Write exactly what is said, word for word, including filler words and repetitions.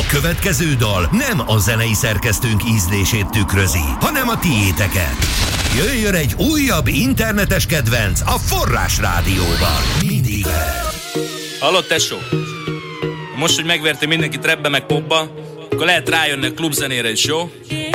A következő dal nem a zenei szerkesztőnk ízlését tükrözi, hanem a tiéteket. Jöjjön egy újabb internetes kedvenc a Forrás Rádióban. Mindig. Hallod, tesó? Most, hogy megvertél mindenkit rapbe meg popba, akkor lehet rájönni a klubzenére is, jó?